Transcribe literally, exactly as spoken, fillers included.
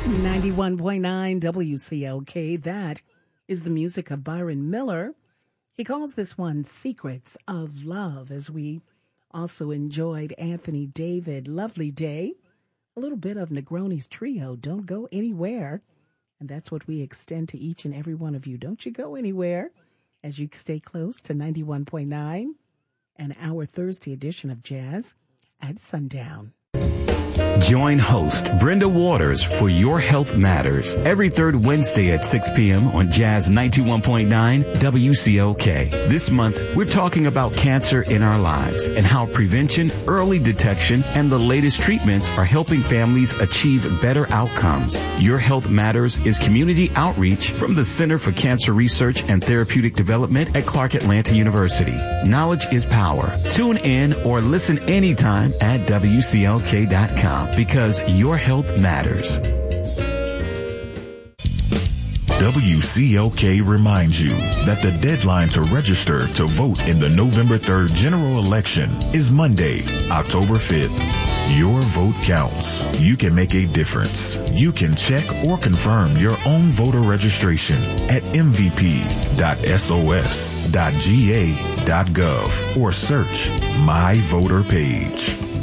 ninety-one point nine W C L K. That is the music of Byron Miller. He calls this one Secrets of Love, as we also enjoyed Anthony David, Lovely Day. A little bit of Negroni's Trio, Don't Go Anywhere. And that's what we extend to each and every one of you. Don't you go anywhere as you stay close to ninety-one point nine and our Thursday edition of Jazz at Sundown. Join host Brenda Waters for Your Health Matters every third Wednesday at six p.m. on Jazz ninety-one point nine W C O K. This month, we're talking about cancer in our lives and how prevention, early detection, and the latest treatments are helping families achieve better outcomes. Your Health Matters is community outreach from the Center for Cancer Research and Therapeutic Development at Clark Atlanta University. Knowledge is power. Tune in or listen anytime at W C L K dot com. Because your health matters. W C L K reminds you that the deadline to register to vote in the November third general election is Monday, October fifth. Your vote counts. You can make a difference. You can check or confirm your own voter registration at m v p dot s o s dot g a dot gov or search My Voter Page.